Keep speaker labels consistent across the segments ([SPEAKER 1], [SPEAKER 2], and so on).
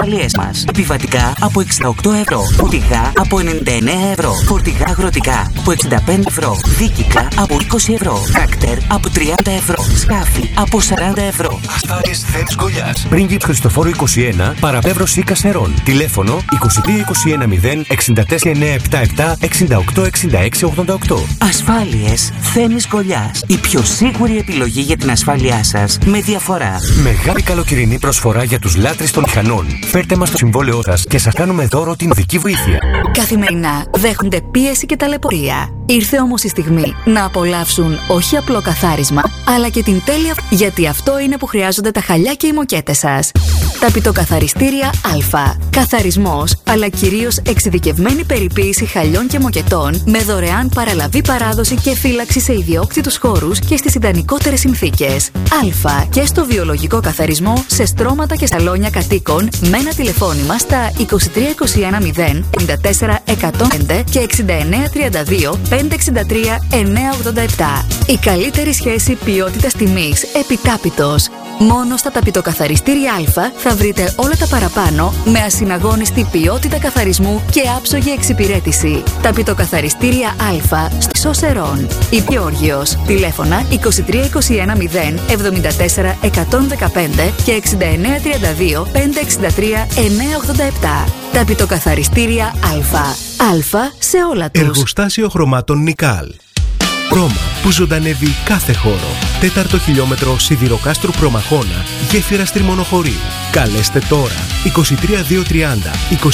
[SPEAKER 1] ασφαλείες μας. Επιβατικά από 68 ευρώ. Φορτηγά από 99 ευρώ. Φορτηγά αγροτικά από 65 ευρώ. Δίκυκλα από 20 ευρώ. Τράκτερ από 30 ευρώ. Σκάφη από 40 ευρώ.
[SPEAKER 2] Ασφάλειες Θέμης Γκολιάς.
[SPEAKER 3] Πρίγκιπ Χριστοφόρου 21, παραπεύρωση Κασερών. Τηλέφωνο 2221 0 64 977 68 66 88.
[SPEAKER 1] Ασφάλειες Θέμης Γκολιάς. Η πιο σίγουρη επιλογή για την ασφάλειά σας με διαφορά.
[SPEAKER 3] Μεγάλη καλοκαιρινή προσφορά για τους λάτρεις των μηχανών. Φέρτε μας το συμβόλαιό σας και σας κάνουμε δώρο την οδική βοήθεια.
[SPEAKER 4] Καθημερινά δέχονται πίεση και ταλαιπωρία. Ήρθε όμως η στιγμή να απολαύσουν όχι απλό καθάρισμα, αλλά και την τέλεια, γιατί αυτό είναι που χρειάζονται τα χαλιά και οι μοκέτες σας. Ταπητοκαθαριστήρια Α. Καθαρισμός, αλλά κυρίως εξειδικευμένη περιποίηση χαλιών και μοκετών με δωρεάν παραλαβή παράδοση και φύλαξη σε ιδιόκτητους χώρους και στις ιδανικότερες συνθήκες. Α. Και στο βιολογικό καθαρισμό σε στρώματα και σαλόνια κατοίκων με ένα τηλεφώνημα στα 2321 0 54 105 και 6932 563 987. Η καλύτερη σχέση ποιότητας-τιμής επιτάπητος. Μόνο στα ταπητοκαθαριστήρια Α θα βρείτε όλα τα παραπάνω με ασυναγώνιστη ποιότητα καθαρισμού και άψογη εξυπηρέτηση. Ταπητοκαθαριστήρια Α στη Σωσερών. Υπηόργιος. Τηλέφωνα 2321 0 74 115 και 6932 563 987. Ταπητοκαθαριστήρια Α. Α σε όλα τους.
[SPEAKER 5] Εργοστάσιο χρωμάτων Νικάλ. Χρώμα που ζωντανεύει κάθε χώρο. 4ο χιλιόμετρο Σιδηροκάστρου Προμαχώνα, γέφυρα Τριμονοχωρίου. Καλέστε τώρα 23230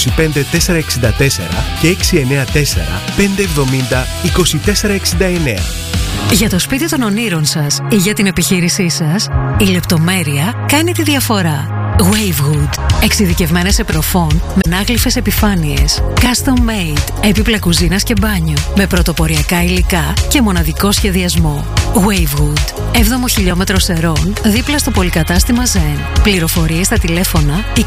[SPEAKER 5] 25464 και 694 570 2469.
[SPEAKER 6] Για το σπίτι των ονείρων σας ή για την επιχείρησή σας, η λεπτομέρεια κάνει τη διαφορά. Wavewood. Εξειδικευμένες σε προφών με ανάγλυφες επιφάνειες. Custom made. Έπιπλα κουζίνας και μπάνιο. Με πρωτοποριακά υλικά και μοναδικό σχεδιασμό. Wavewood. 7ο χιλιόμετρο Σερών, δίπλα στο πολυκατάστημα Zen. Πληροφορίες στα τηλέφωνα 23 214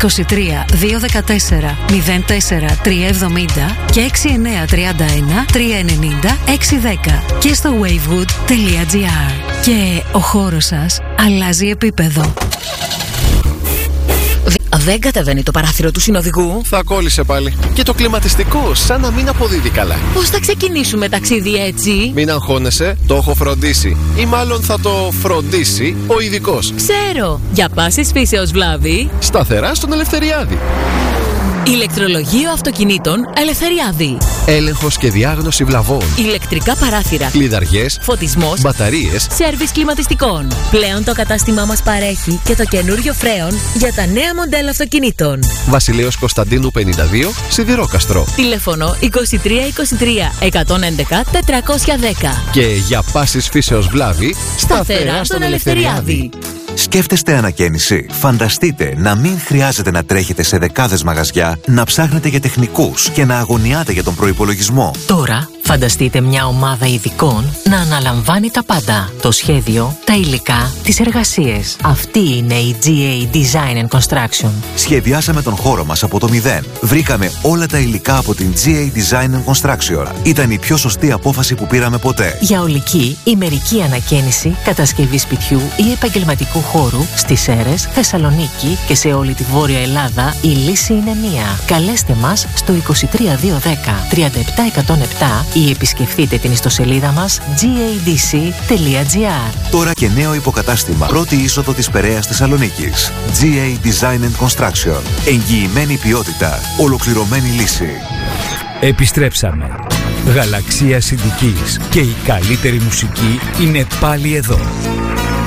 [SPEAKER 6] 04 370 και 6931 390 610 και στο wavewood.gr. Και ο χώρος σας αλλάζει επίπεδο.
[SPEAKER 7] Δεν κατεβαίνει το παράθυρο του συνοδηγού.
[SPEAKER 8] Θα κόλλησε πάλι. Και το κλιματιστικό, σαν να μην αποδίδει καλά.
[SPEAKER 7] Πώς θα ξεκινήσουμε ταξίδι έτσι?
[SPEAKER 8] Μην αγχώνεσαι, το έχω φροντίσει. Ή μάλλον θα το φροντίσει ο ειδικός.
[SPEAKER 7] Ξέρω. Για πάσης φύσεως βλάβη.
[SPEAKER 8] Σταθερά στον Ελευθεριάδη.
[SPEAKER 7] Ηλεκτρολογείο αυτοκινήτων Ελευθεριάδη.
[SPEAKER 8] Έλεγχος και διάγνωση βλαβών.
[SPEAKER 7] Ηλεκτρικά παράθυρα.
[SPEAKER 8] Κλειδαριές.
[SPEAKER 7] Φωτισμός.
[SPEAKER 8] Μπαταρίες.
[SPEAKER 7] Σέρβις κλιματιστικών. Πλέον το κατάστημά μας παρέχει και το καινούριο φρέον για τα νέα μοντέλα αυτοκινήτων.
[SPEAKER 8] Βασιλέως Κωνσταντίνου 52, Σιδηρόκαστρο.
[SPEAKER 7] Τηλέφωνο 2323 111 410.
[SPEAKER 8] Και για πάσης φύσεως βλάβη,
[SPEAKER 7] σταθερά στον Ελευθεριάδη.
[SPEAKER 9] Σκέφτεστε ανακαίνιση? Φανταστείτε να μην χρειάζεται να τρέχετε σε δεκάδες μαγαζιά, να ψάχνετε για τεχνικούς και να αγωνιάτε για τον προϋπολογισμό.
[SPEAKER 10] Τώρα φανταστείτε μια ομάδα ειδικών να αναλαμβάνει τα πάντα. Το σχέδιο, τα υλικά, τις εργασίες. Αυτή είναι η GA Design and Construction.
[SPEAKER 9] Σχεδιάσαμε τον χώρο μας από το μηδέν. Βρήκαμε όλα τα υλικά από την GA Design and Construction. Ήταν η πιο σωστή απόφαση που πήραμε ποτέ.
[SPEAKER 10] Για ολική ή μερική ανακαίνιση, κατασκευή σπιτιού ή επαγγελματικού χώρου στις Σέρρες, Θεσσαλονίκη και σε όλη τη Βόρεια Ελλάδα, η λύση είναι μία. Καλέστε μας στο 23210 37107 ή επισκεφτείτε την ιστοσελίδα μας gadc.gr.
[SPEAKER 9] Τώρα και νέο υποκατάστημα. Πρώτη είσοδο της Περαίας Θεσσαλονίκης. GA Design and Construction. Εγγυημένη ποιότητα. Ολοκληρωμένη λύση.
[SPEAKER 11] Επιστρέψαμε. Γαλαξία Συνδικής και η καλύτερη μουσική είναι πάλι εδώ.